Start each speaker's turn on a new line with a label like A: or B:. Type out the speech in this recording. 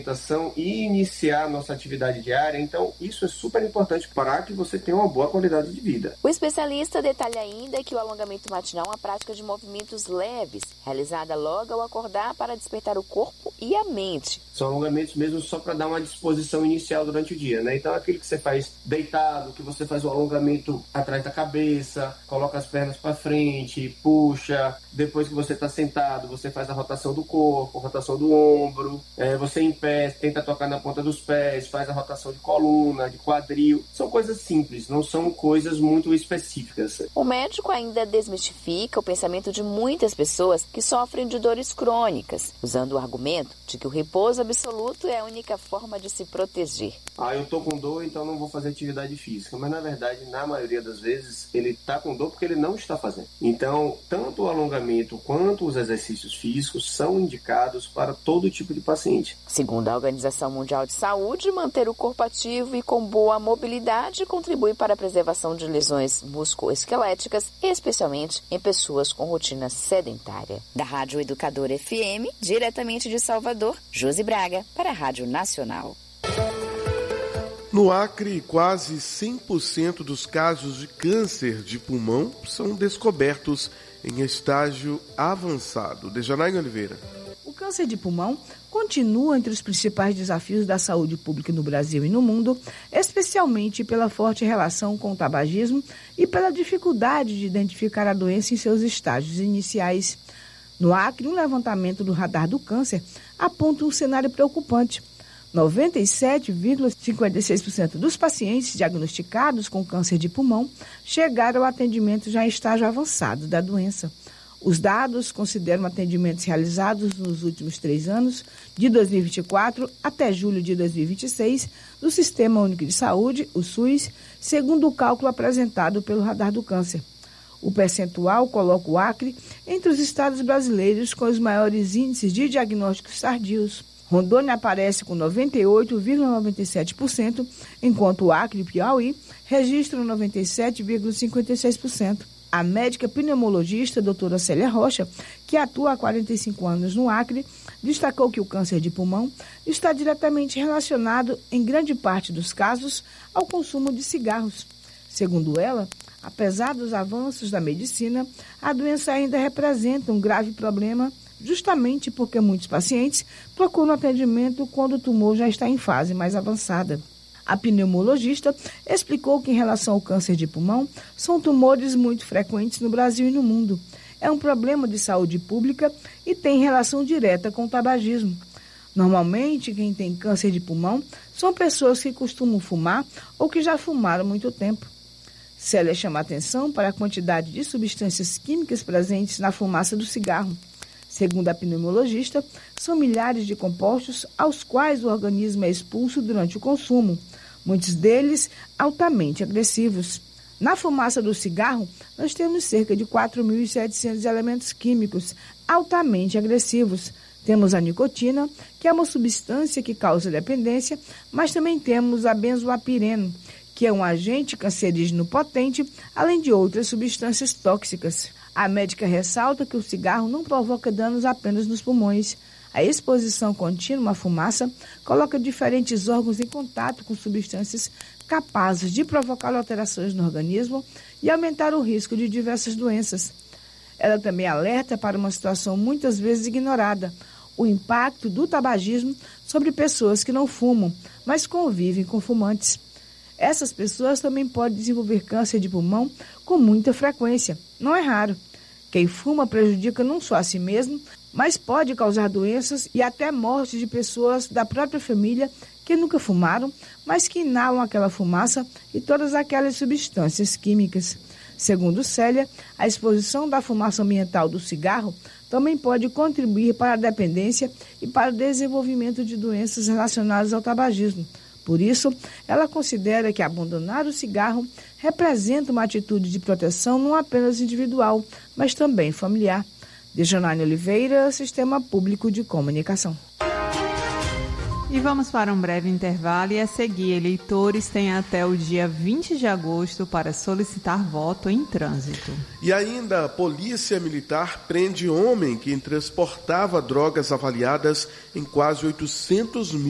A: alimentação e iniciar nossa atividade diária. Então, isso é super importante para que você tenha uma boa qualidade de vida.
B: O especialista detalha ainda que o alongamento matinal é uma prática de movimentos leves, realizada logo ao acordar para despertar o corpo e a mente.
A: São alongamentos mesmo só para dar uma disposição inicial durante o dia, né? Então, aquele que você faz deitado, que você faz o alongamento atrás da cabeça, coloca as pernas para frente, puxa. Depois que você está sentado, você faz a rotação do corpo, a rotação do ombro. Você em pé, tenta tocar na ponta dos pés, faz a rotação de coluna, de quadril. São coisas simples, não são coisas muito específicas.
B: O médico ainda desmistifica o pensamento de muitas pessoas que sofrem de dores crônicas, usando o argumento de que o repouso absoluto é a única forma de se proteger.
A: Eu tô com dor, então não vou fazer atividade física. Mas, na verdade, na maioria das vezes, ele tá com dor porque ele não está fazendo. Então, tanto o alongamento quanto os exercícios físicos são indicados para todo tipo de paciente.
B: Segundo a Organização Mundial de Saúde, manter o corpo ativo e com boa mobilidade contribui para a preservação de lesões musculoesqueléticas, especialmente em pessoas com rotina sedentária. Da Rádio Educador FM, diretamente de Salvador, Josi Braga, para a Rádio Nacional.
C: No Acre, quase 100% dos casos de câncer de pulmão são descobertos em estágio avançado. Dejanaína Oliveira.
D: O câncer de pulmão continua entre os principais desafios da saúde pública no Brasil e no mundo, especialmente pela forte relação com o tabagismo e pela dificuldade de identificar a doença em seus estágios iniciais. No Acre, um levantamento do radar do câncer aponta um cenário preocupante. 97,56% dos pacientes diagnosticados com câncer de pulmão chegaram ao atendimento já em estágio avançado da doença. Os dados consideram atendimentos realizados nos últimos 3 anos, de 2024 até julho de 2026, do Sistema Único de Saúde, o SUS, segundo o cálculo apresentado pelo Radar do Câncer. O percentual coloca o Acre entre os estados brasileiros com os maiores índices de diagnósticos tardios. Rondônia aparece com 98,97%, enquanto o Acre e Piauí registram 97,56%. A médica pneumologista doutora Célia Rocha, que atua há 45 anos no Acre, destacou que o câncer de pulmão está diretamente relacionado, em grande parte dos casos, ao consumo de cigarros. Segundo ela, apesar dos avanços da medicina, a doença ainda representa um grave problema, justamente porque muitos pacientes procuram atendimento quando o tumor já está em fase mais avançada. A pneumologista explicou que, em relação ao câncer de pulmão, são tumores muito frequentes no Brasil e no mundo. É um problema de saúde pública e tem relação direta com o tabagismo. Normalmente, quem tem câncer de pulmão são pessoas que costumam fumar ou que já fumaram há muito tempo. Célia chama atenção para a quantidade de substâncias químicas presentes na fumaça do cigarro. Segundo a pneumologista, são milhares de compostos aos quais o organismo é expulso durante o consumo, muitos deles altamente agressivos. Na fumaça do cigarro, nós temos cerca de 4.700 elementos químicos altamente agressivos. Temos a nicotina, que é uma substância que causa dependência, mas também temos a benzoapireno, que é um agente cancerígeno potente, além de outras substâncias tóxicas. A médica ressalta que o cigarro não provoca danos apenas nos pulmões. A exposição contínua à fumaça coloca diferentes órgãos em contato com substâncias capazes de provocar alterações no organismo e aumentar o risco de diversas doenças. Ela também alerta para uma situação muitas vezes ignorada, o impacto do tabagismo sobre pessoas que não fumam, mas convivem com fumantes. Essas pessoas também podem desenvolver câncer de pulmão com muita frequência. Não é raro. Quem fuma prejudica não só a si mesmo, mas pode causar doenças e até morte de pessoas da própria família que nunca fumaram, mas que inalam aquela fumaça e todas aquelas substâncias químicas. Segundo Célia, a exposição da fumaça ambiental do cigarro também pode contribuir para a dependência e para o desenvolvimento de doenças relacionadas ao tabagismo. Por isso, ela considera que abandonar o cigarro representa uma atitude de proteção não apenas individual, mas também familiar. Dejanaína Oliveira, Sistema Público de Comunicação.
E: E vamos para um breve intervalo e a seguir, eleitores têm até o dia 20 de agosto para solicitar voto em trânsito.
C: E ainda a Polícia Militar prende homem que transportava drogas avaliadas em quase 800 mil